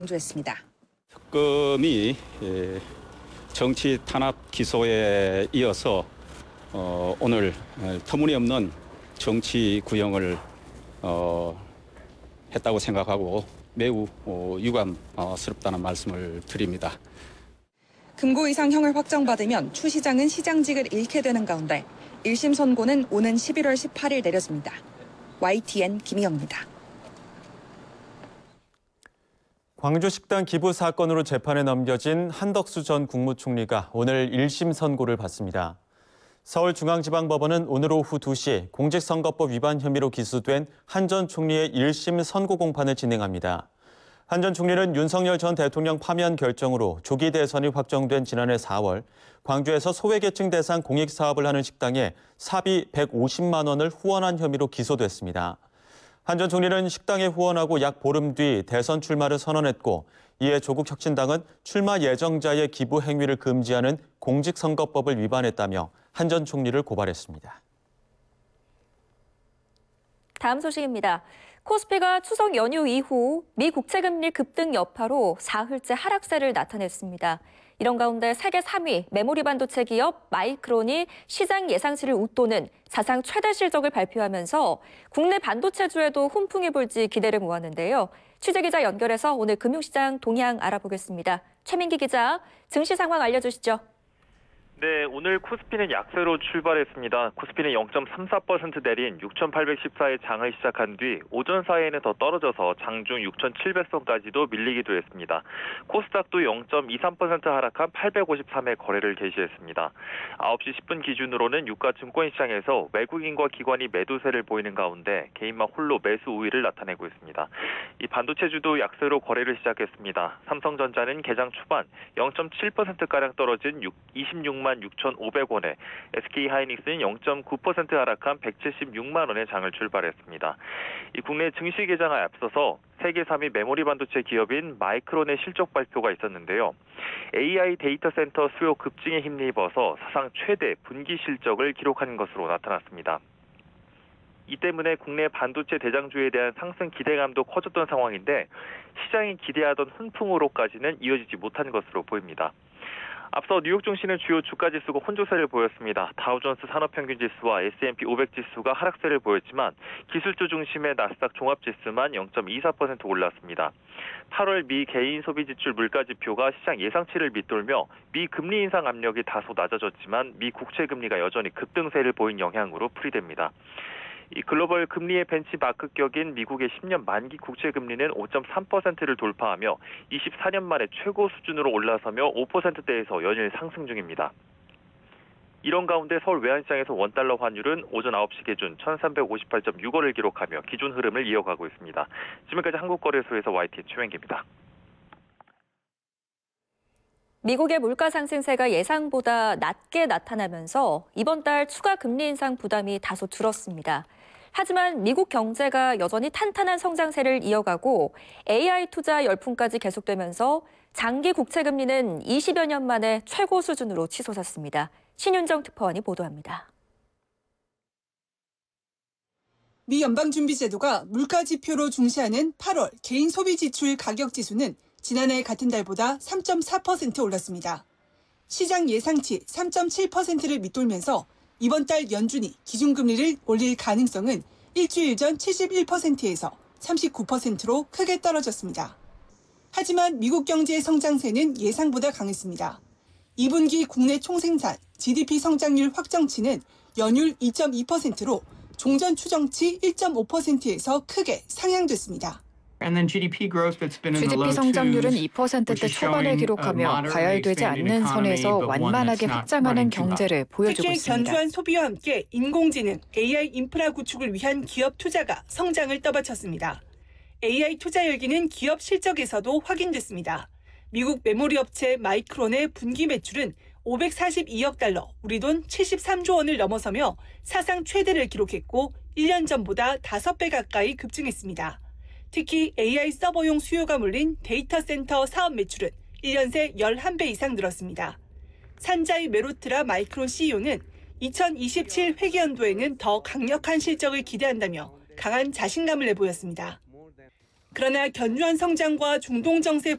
강조했습니다. 특검이 정치 탄압 기소에 이어서 오늘 터무니없는 정치 구형을 했다고 생각하고 매우 유감스럽다는 말씀을 드립니다. 금고 이상 형을 확정받으면 추 시장은 시장직을 잃게 되는 가운데 1심 선고는 오는 11월 18일 내려집니다. YTN 김희영입니다. 광주 식당 기부 사건으로 재판에 넘겨진 한덕수 전 국무총리가 오늘 1심 선고를 받습니다. 서울중앙지방법원은 오늘 오후 2시 공직선거법 위반 혐의로 기소된 한 전 총리의 1심 선고 공판을 진행합니다. 한 전 총리는 윤석열 전 대통령 파면 결정으로 조기 대선이 확정된 지난해 4월 광주에서 소외계층 대상 공익사업을 하는 식당에 사비 150만 원을 후원한 혐의로 기소됐습니다. 한 전 총리는 식당에 후원하고 약 보름 뒤 대선 출마를 선언했고 이에 조국혁신당은 출마 예정자의 기부 행위를 금지하는 공직선거법을 위반했다며 한 전 총리를 고발했습니다. 다음 소식입니다. 코스피가 추석 연휴 이후 미 국채금리 급등 여파로 사흘째 하락세를 나타냈습니다. 이런 가운데 세계 3위 메모리 반도체 기업 마이크론이 시장 예상치를 웃도는 사상 최대 실적을 발표하면서 국내 반도체주에도 훈풍이 불지 기대를 모았는데요. 취재기자 연결해서 오늘 금융시장 동향 알아보겠습니다. 최민기 기자, 증시 상황 알려주시죠. 네, 오늘 코스피는 약세로 출발했습니다. 코스피는 0.34% 내린 6,814의 장을 시작한 뒤 오전 사이에는 더 떨어져서 장중 6,700선까지도 밀리기도 했습니다. 코스닥도 0.23% 하락한 853의 거래를 개시했습니다. 9시 10분 기준으로는 유가 증권시장에서 외국인과 기관이 매도세를 보이는 가운데 개인만 홀로 매수 우위를 나타내고 있습니다. 이 반도체주도 약세로 거래를 시작했습니다. 삼성전자는 개장 초반 0.7%가량 떨어진 26만 6,500원에 SK하이닉스는 0.9% 하락한 176만 원의 장을 출발했습니다. 이 국내 증시 개장에 앞서서 세계 3위 메모리 반도체 기업인 마이크론의 실적 발표가 있었는데요. AI 데이터 센터 수요 급증에 힘입어서 사상 최대 분기 실적을 기록한 것으로 나타났습니다. 이 때문에 국내 반도체 대장주에 대한 상승 기대감도 커졌던 상황인데 시장이 기대하던 훈풍으로까지는 이어지지 못한 것으로 보입니다. 앞서 뉴욕 증시는 주요 주가지수가 혼조세를 보였습니다. 다우존스 산업평균지수와 S&P 500지수가 하락세를 보였지만 기술주 중심의 나스닥 종합지수만 0.24% 올랐습니다. 8월 미 개인 소비지출 물가지표가 시장 예상치를 밑돌며 미 금리 인상 압력이 다소 낮아졌지만 미 국채금리가 여전히 급등세를 보인 영향으로 풀이됩니다. 이 글로벌 금리의 벤치마크격인 미국의 10년 만기 국채금리는 5.3%를 돌파하며 24년 만에 최고 수준으로 올라서며 5%대에서 연일 상승 중입니다. 이런 가운데 서울 외환시장에서 원달러 환율은 오전 9시 기준 1,358.6원을 기록하며 기존 흐름을 이어가고 있습니다. 지금까지 한국거래소에서 YTN 최민기입니다. 미국의 물가 상승세가 예상보다 낮게 나타나면서 이번 달 추가 금리 인상 부담이 다소 줄었습니다. 하지만 미국 경제가 여전히 탄탄한 성장세를 이어가고 AI 투자 열풍까지 계속되면서 장기 국채 금리는 20여 년 만에 최고 수준으로 치솟았습니다. 신윤정 특파원이 보도합니다. 미 연방준비제도가 물가 지표로 중시하는 8월 개인 소비 지출 가격 지수는 지난해 같은 달보다 3.4% 올랐습니다. 시장 예상치 3.7%를 밑돌면서 이번 달 연준이 기준금리를 올릴 가능성은 일주일 전 71%에서 39%로 크게 떨어졌습니다. 하지만 미국 경제의 성장세는 예상보다 강했습니다. 2분기 국내 총생산, GDP 성장률 확정치는 연율 2.2%로 종전 추정치 1.5%에서 크게 상향됐습니다. GDP 성장률은 2%대 초반을 기록하며 과열되지 않는 선에서 완만하게 확장하는 경제를 보여주고 특히 있습니다. 견조한 소비와 함께 인공지능, AI 인프라 구축을 위한 기업 투자가 성장을 떠받쳤습니다. AI 투자 열기는 기업 실적에서도 확인됐습니다. 미국 메모리 업체 마이크론의 분기 매출은 542억 달러, 우리 돈 73조 원을 넘어서며 사상 최대를 기록했고 1년 전보다 5배 가까이 급증했습니다. 특히 AI 서버용 수요가 몰린 데이터 센터 사업 매출은 1년 새 11배 이상 늘었습니다. 산자이 메로트라 마이크론 CEO는 2027 회계연도에는 더 강력한 실적을 기대한다며 강한 자신감을 내보였습니다. 그러나 견조한 성장과 중동 정세